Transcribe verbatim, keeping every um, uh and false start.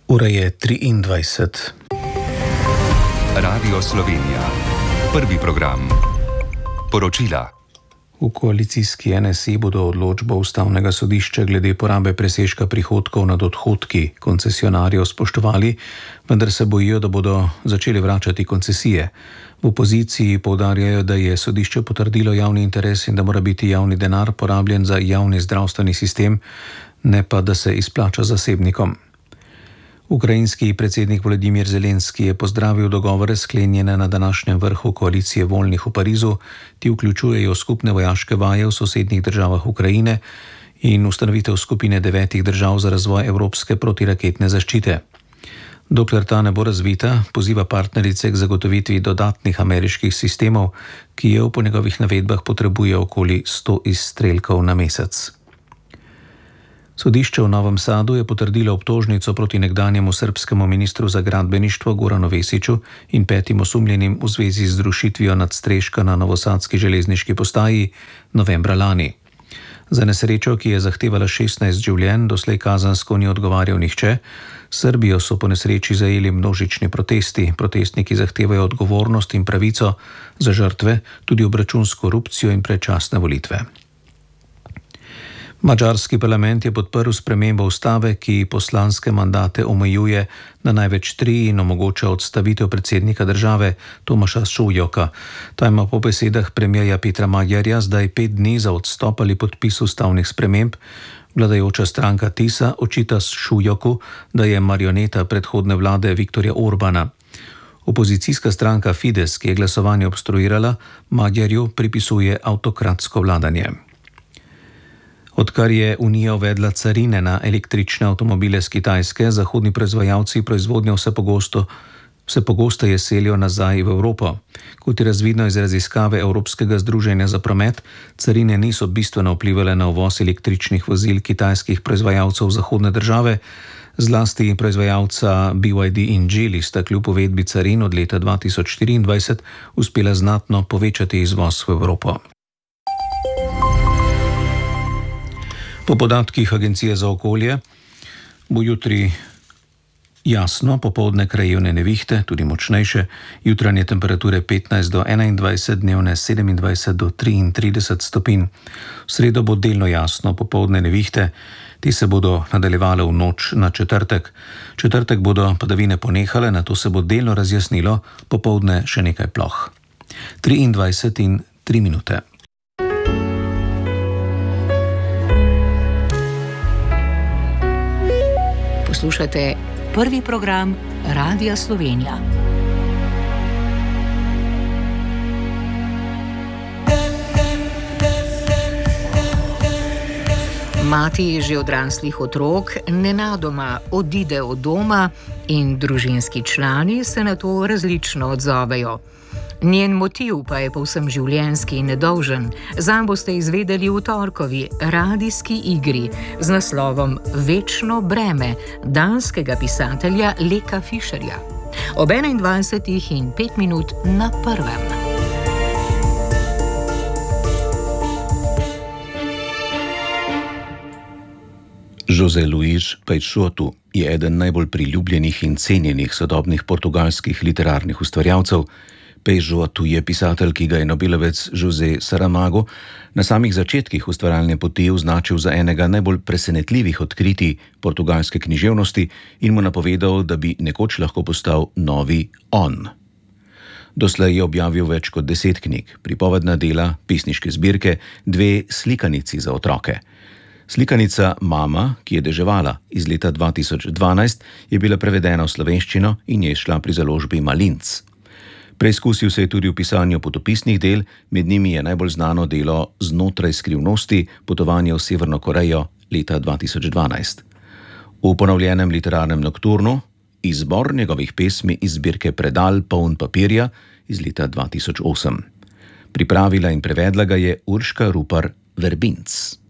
Ura je triindvajset. Radio Slovenija. Prvi program. Poročila. V koalicijski N S I bodo odločbo ustavnega sodišča glede porabe presežka prihodkov nad odhodki koncesionarjev spoštovali, vendar se bojijo, da bodo začeli vračati koncesije. V opoziciji poudarjajo, da je sodišče potrdilo javni interes in da mora biti javni denar porabljen za javni zdravstveni sistem, ne pa da se izplača zasebnikom. Ukrajinski predsednik Volodimir Zelenski je pozdravil dogovore sklenjene na današnjem vrhu koalicije voljnih v Parizu, ti vključujejo skupne vojaške vaje v sosednjih državah Ukrajine in ustanovitev skupine devetih držav za razvoj evropske protiraketne zaščite. Dokler ta ne bo razvita, poziva partnerice k zagotovitvi dodatnih ameriških sistemov, ki je po njegovih navedbah potrebuje okoli sto izstrelkov na mesec. Sodišče v Novem Sadu je potrdilo obtožnico proti nekdanjemu srbskemu ministru za gradbeništvo Goranu Vesiću in petim osumljenim v zvezi z zrušitvijo nadstreška na novosadski železniški postaji novembra lani. Za nesrečo, ki je zahtevala šestnajst življenj, doslej kazensko ni odgovarjal nihče. Srbijo so po nesreči zajeli množični protesti. Protestniki zahtevajo odgovornost in pravico za žrtve, tudi obračun s korupcijo in predčasne volitve. Madžarski parlament je podprl spremembo ustave, ki poslanske mandate omejuje na največ tri in omogoča odstavitev predsednika države Tomaša Šuljoka. Ta ima po besedah premierja Petra Magyarja zdaj pet dni za odstop ali podpis ustavnih sprememb. Vladajoča stranka Tisa očita Šuljoku, da je marioneta predhodne vlade Viktorja Orbana. Opozicijska stranka Fides, ki je glasovanje obstruirala, Magyarju pripisuje avtokratsko vladanje. Odkar je Unija uvedla carine na električne avtomobile z Kitajske, zahodni proizvajalci proizvodnjo vse pogosto, vse pogosteje selijo nazaj v Evropo. Kot je razvidno iz raziskave Evropskega združenja za promet, carine niso bistveno vplivale na uvoz električnih vozil kitajskih proizvajalcev v zahodne države, zlasti proizvajalca B Y D in Geely sta kljub uvedbi carin od leta dva tisoč štiriindvajset uspela znatno povečati izvoz v Evropo. Po podatkih Agencije za okolje bo jutri jasno, popoldne krajevne nevihte, tudi močnejše, jutranje temperature petnajst do enaindvajset, dnevne sedemindvajset do triintrideset stopinj. V sredo bo delno jasno, popoldne nevihte, ti se bodo nadaljevale v noč na četrtek. Četrtek bodo padavine ponehale, nato se bo delno razjasnilo, popoldne še nekaj ploh. triindvajset in tri minute. Poslušate prvi program Radia Slovenija. Mati že odraslih otrok nenadoma odide od doma in družinski člani se na to različno odzovejo. Njen motiv pa je povsem življenjski in nedolžen. Zanj boste izvedeli v torkovi radijski igri z naslovom Večno breme danskega pisatelja Leka Fischerja. Ob enaindvajsetih in pet minut na prvem. José Luís Peixoto je eden najbolj priljubljenih in cenjenih sodobnih portugalskih literarnih ustvarjalcev. Peixoto je pisatelj, ki ga je Nobelovec José Saramago na samih začetkih ustvarjalne poti označil za enega najbolj presenetljivih odkritij portugalske književnosti in mu napovedal, da bi nekoč lahko postal novi on. Doslej je objavil več kot deset knjig, pripovedna dela, pesniške zbirke, dve slikanici za otroke. Slikanica Mama, ki je deževala iz leta dva tisoč dvanajst, je bila prevedena v slovenščino in je šla pri založbi Malinc. Preizkusil se je tudi v pisanju potopisnih del, med njimi je najbolj znano delo Znotraj skrivnosti, potovanje v Severno Korejo leta dva tisoč dvanajst. V ponovljenem literarnem nokturnu izbor njegovih pesmi iz zbirke Predal poln papirja iz leta dva tisoč osem. Pripravila in prevedla ga je Urška Rupar Verbinc.